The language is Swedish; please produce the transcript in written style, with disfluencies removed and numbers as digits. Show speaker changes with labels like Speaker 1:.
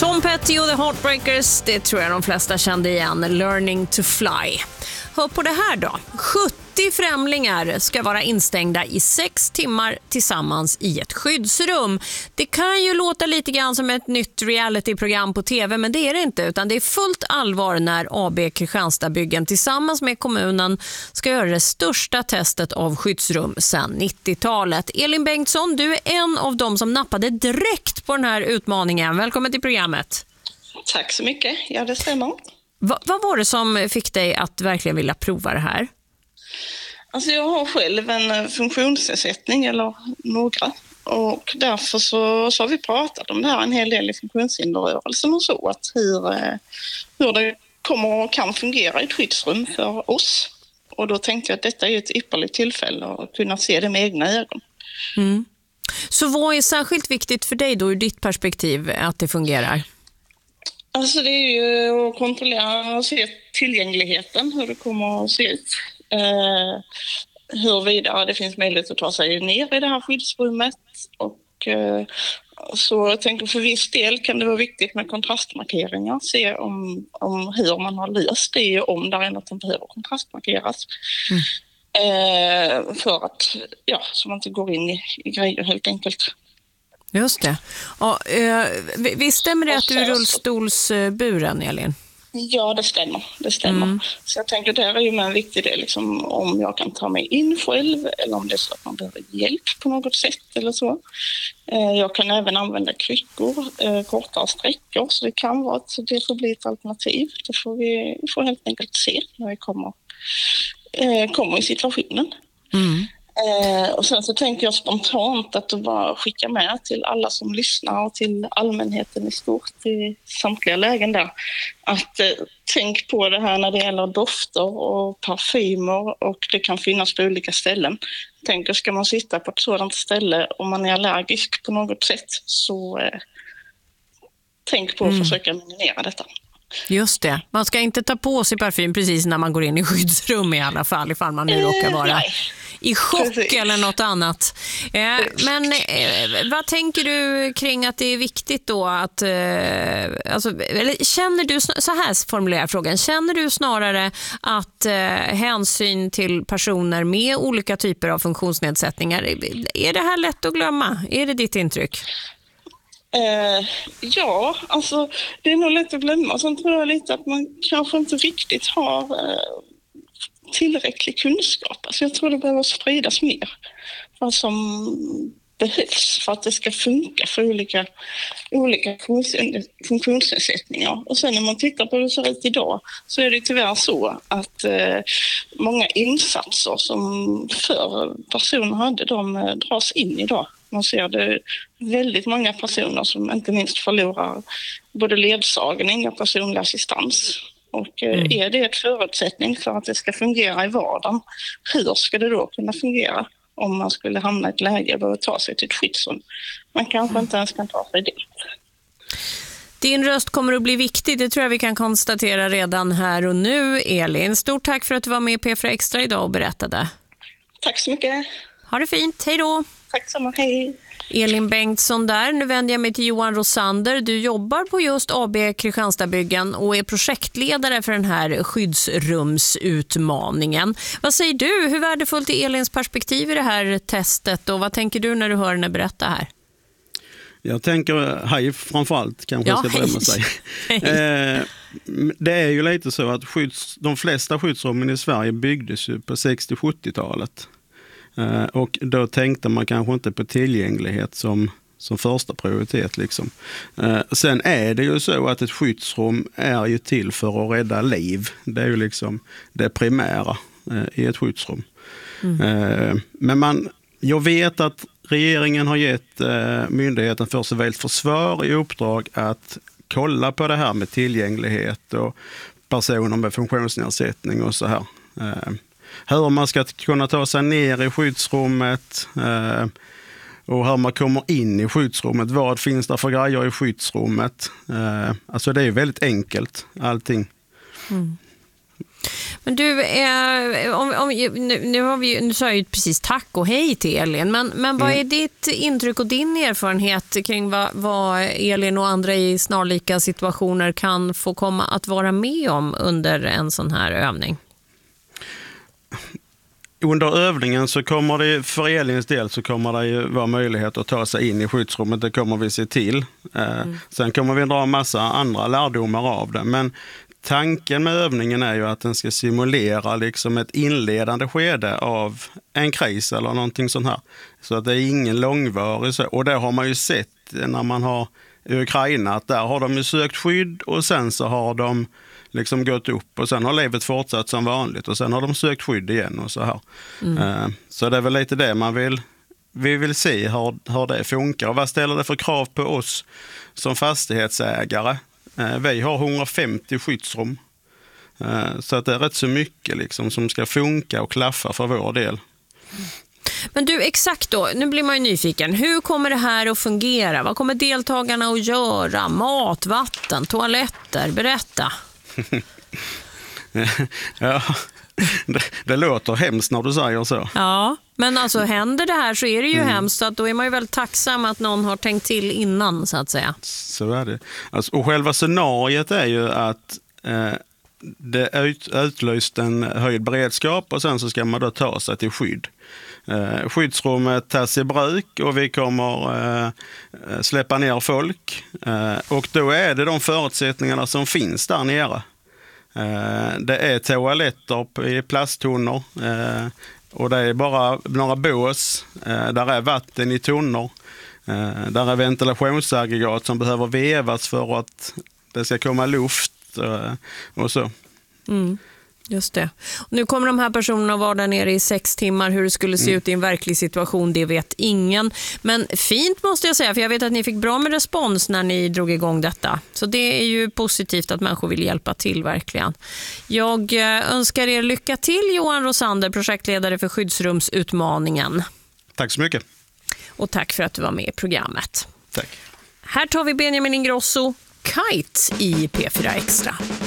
Speaker 1: Tom Petty och The Heartbreakers, det tror jag de flesta kände igen. Learning to fly. Hör på det här då. 70 främlingar ska vara instängda i 6 timmar tillsammans i ett skyddsrum. Det kan ju låta lite grann som ett nytt realityprogram på tv, men det är det inte, utan det är fullt allvar när AB Kristianstadsbyggen tillsammans med kommunen ska göra det största testet av skyddsrum sedan 90-talet. Elin Bengtsson, du är en av dem som nappade direkt på den här utmaningen. Välkommen till programmet.
Speaker 2: Tack så mycket. Ja, det stämmer.
Speaker 1: Vad var det som fick dig att verkligen vilja prova det här?
Speaker 2: Alltså jag har själv en funktionsnedsättning eller några, och därför så har vi pratat om det här en hel del i funktionshinderrörelsen och så, att hur det kommer och kan fungera i ett skyddsrum för oss. Och då tänkte jag att detta är ett ypperligt tillfälle att kunna se det med egna ögon.
Speaker 1: Mm. Så vad är särskilt viktigt för dig då ur ditt perspektiv att det fungerar?
Speaker 2: Alltså det är ju att kontrollera och se tillgängligheten, hur det kommer att se ut. Huruvida det finns möjlighet att ta sig ner i det här skyddsrummet. Och så jag tänker för viss del kan det vara viktigt med kontrastmarkeringar. Se om hur man har löst det, om det är något som behöver kontrastmarkeras. För att, så man inte går in i grejer helt enkelt.
Speaker 1: Just det. Och, visst stämmer det att du är rullstolsburen, Elin?
Speaker 2: Ja, det stämmer. Så jag tänker att det här är ju en viktig del, liksom, om jag kan ta mig in själv eller om det är så att man behöver hjälp på något sätt eller så. Jag kan även använda kryckor, kortare sträckor, så det kan vara att det får bli ett alternativ. Det får vi får helt enkelt se när vi kommer i situationen. Och sen så tänker jag spontant att bara skicka med till alla som lyssnar och till allmänheten i stort i samtliga lägen där, att tänk på det här när det gäller dofter och parfymer, och det kan finnas på olika ställen. Tänk, ska man sitta på ett sådant ställe om man är allergisk på något sätt, så tänk på att försöka minimera detta.
Speaker 1: Just det. Man ska inte ta på sig parfym precis när man går in i skyddsrum i alla fall, ifall man nu råkar vara i chock eller något annat. Men vad tänker du kring att det är viktigt då att... eller känner du, så här formulerar frågan, känner du snarare att hänsyn till personer med olika typer av funktionsnedsättningar, är det här lätt att glömma? Är det ditt intryck?
Speaker 2: Ja, alltså det är nog lätt att glömma. Sen tror jag lite att man kanske inte riktigt har tillräcklig kunskap. Alltså jag tror det behöver spridas mer vad som behövs för att det ska funka för olika funktionsnedsättningar. Och sen när man tittar på hur det ser ut idag, så är det tyvärr så att många insatser som förr personer hade, de dras in idag. Man ser det väldigt många personer som inte minst förlorar både ledsagning och personlig assistans. Och är det ett förutsättning för att det ska fungera i vardagen, hur ska det då kunna fungera om man skulle hamna i ett läge där att ta sig till ett skyddsrum? Man kanske inte ens kan ta sig dit.
Speaker 1: Din röst kommer att bli viktig, det tror jag vi kan konstatera redan här och nu, Elin. Stort tack för att du var med i P4 Extra idag och berättade.
Speaker 2: Tack så mycket.
Speaker 1: Ha det fint, hej då.
Speaker 2: Tack så mycket, hej.
Speaker 1: Elin Bengtsson där. Nu vänder jag mig till Johan Rosander. Du jobbar på just AB Kristianstadsbyggen och är projektledare för den här skyddsrumsutmaningen. Vad säger du? Hur värdefullt är Elins perspektiv i det här testet, och vad tänker du när du hör henne berätta här?
Speaker 3: Jag tänker hej framförallt, kanske jag ska börja med sig. Det är ju lite så att de flesta skyddsrummen i Sverige byggdes ju på 60-70-talet. Och då tänkte man kanske inte på tillgänglighet som första prioritet liksom. Sen är det ju så att ett skyddsrum är ju till för att rädda liv. Det är ju liksom det primära i ett skyddsrum. Men jag vet att regeringen har gett Myndigheten för civilt försvar i uppdrag att kolla på det här med tillgänglighet och personer med funktionsnedsättning och så här. Hur man ska kunna ta sig ner i skyddsrummet och hur man kommer in i skyddsrummet. Vad finns det för grejer i skyddsrummet? Alltså det är väldigt enkelt, allting.
Speaker 1: Men du, nu sa jag ju precis tack och hej till Elin, men vad är ditt intryck och din erfarenhet kring vad Elin och andra i snarlika situationer kan få komma att vara med om under en sån här övning?
Speaker 3: Under övningen så kommer det, för Elins del så kommer det ju vara möjlighet att ta sig in i skyddsrummet, det kommer vi se till. Sen kommer vi dra en massa andra lärdomar av det, men tanken med övningen är ju att den ska simulera liksom ett inledande skede av en kris eller någonting sånt här. Så att det är ingen långvarig. Och det har man ju sett när man har i Ukraina, att där har de ju sökt skydd och sen så har de liksom gått upp och sen har livet fortsatt som vanligt och sen har de sökt skydd igen och så här. Så det är väl lite det vi vill se hur det funkar och vad ställer det för krav på oss som fastighetsägare. Vi har 150 skyddsrum så att det är rätt så mycket liksom som ska funka och klaffa för vår del.
Speaker 1: Men du, exakt då, nu blir man ju nyfiken. Hur kommer det här att fungera? Vad kommer deltagarna att göra? Mat, vatten, toaletter, berätta.
Speaker 3: Ja, det låter hemskt när du säger så.
Speaker 1: Ja, men alltså händer det här så är det ju hemskt, så att då är man ju väldigt tacksam att någon har tänkt till innan, så att säga. Så
Speaker 3: är det. Alltså, och själva scenariet är ju att det är utlyst en höjd beredskap och sen så ska man då ta sig till skydd. Skyddsrummet tas i bruk och vi kommer släppa ner folk och då är det de förutsättningarna som finns där nere. Det är toaletter i plasttunnor och det är bara några bås, där är vatten i tunnor, där är ventilationsaggregat som behöver vevas för att det ska komma luft och så.
Speaker 1: Just det. Och nu kommer de här personerna vara där nere i 6 timmar. Hur det skulle se ut i en verklig situation, det vet ingen. Men fint måste jag säga, för jag vet att ni fick bra med respons när ni drog igång detta. Så det är ju positivt att människor vill hjälpa till verkligen. Jag önskar er lycka till, Johan Rosander, projektledare för skyddsrumsutmaningen.
Speaker 3: Tack så mycket.
Speaker 1: Och tack för att du var med i programmet.
Speaker 3: Tack.
Speaker 1: Här tar vi Benjamin Ingrosso, Kite i P4 Extra.